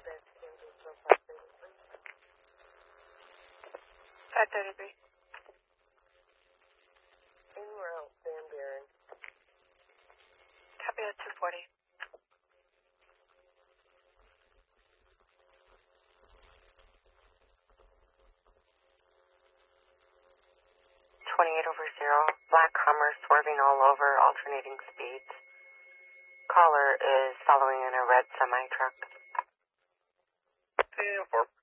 533. Anywhere else, Van Buren. Copy at 240. Black Hummer swerving all over, alternating speeds. Caller is following in a red semi-truck. And 4.